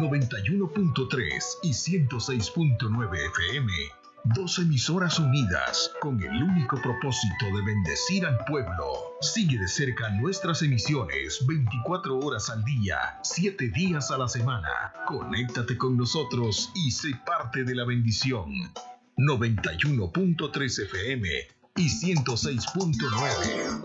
91.3 y 106.9 FM. Dos emisoras unidas con el único propósito de bendecir al pueblo. Sigue de cerca nuestras emisiones 24 horas al día, 7 días a la semana. Conéctate con nosotros y sé parte de la bendición. 91.3 FM y 106.9.